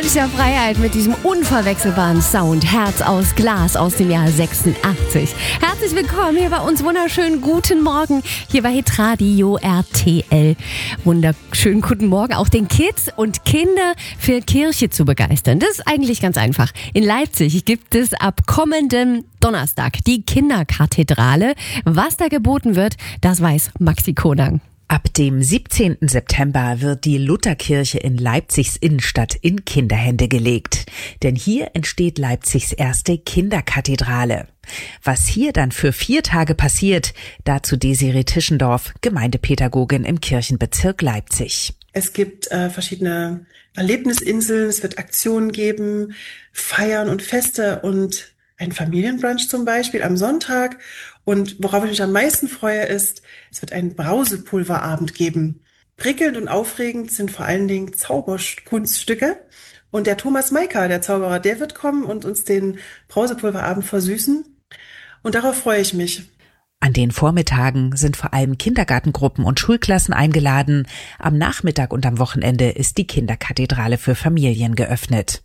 Münchner Freiheit mit diesem unverwechselbaren Sound. Herz aus Glas aus dem Jahr 86. Herzlich willkommen hier bei uns. Wunderschönen guten Morgen hier bei Hitradio RTL. Wunderschönen guten Morgen auch den Kids und Kinder für Kirche zu begeistern. Das ist eigentlich ganz einfach. In Leipzig gibt es ab kommendem Donnerstag die Kinderkathedrale. Was da geboten wird, das weiß Maxi Konang. Ab dem 17. September wird die Lutherkirche in Leipzigs Innenstadt in Kinderhände gelegt. Denn hier entsteht Leipzigs erste Kinderkathedrale. Was hier dann für 4 Tage passiert, dazu Desiree Tischendorf, Gemeindepädagogin im Kirchenbezirk Leipzig. Es gibt verschiedene Erlebnisinseln, es wird Aktionen geben, Feiern und Feste und ein Familienbrunch zum Beispiel am Sonntag. Und worauf ich mich am meisten freue, ist, es wird einen Brausepulverabend geben. Prickelnd und aufregend sind vor allen Dingen Zauberkunststücke. Und der Thomas Maika, der Zauberer, der wird kommen und uns den Brausepulverabend versüßen. Und darauf freue ich mich. An den Vormittagen sind vor allem Kindergartengruppen und Schulklassen eingeladen. Am Nachmittag und am Wochenende ist die Kinderkathedrale für Familien geöffnet.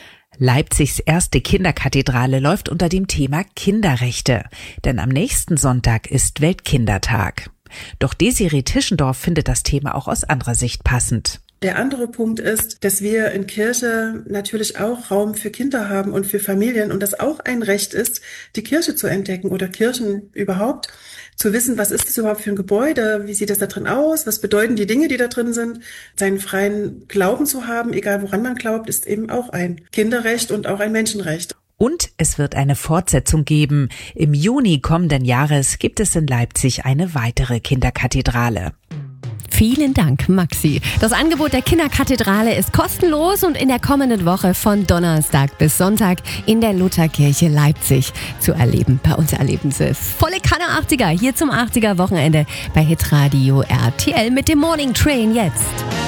Leipzigs erste Kinderkathedrale läuft unter dem Thema Kinderrechte, denn am nächsten Sonntag ist Weltkindertag. Doch Desiree Tischendorf findet das Thema auch aus anderer Sicht passend. Der andere Punkt ist, dass wir in Kirche natürlich auch Raum für Kinder haben und für Familien und das auch ein Recht ist, die Kirche zu entdecken oder Kirchen überhaupt, zu wissen, was ist das überhaupt für ein Gebäude, wie sieht das da drin aus, was bedeuten die Dinge, die da drin sind. Seinen freien Glauben zu haben, egal woran man glaubt, ist eben auch ein Kinderrecht und auch ein Menschenrecht. Und es wird eine Fortsetzung geben. Im Juni kommenden Jahres gibt es in Leipzig eine weitere Kinderkathedrale. Vielen Dank, Maxi. Das Angebot der Kinderkathedrale ist kostenlos und in der kommenden Woche von Donnerstag bis Sonntag in der Lutherkirche Leipzig zu erleben. Bei uns erleben Sie volle Kanne 80er hier zum 80er Wochenende bei Hitradio RTL mit dem Morning Train jetzt.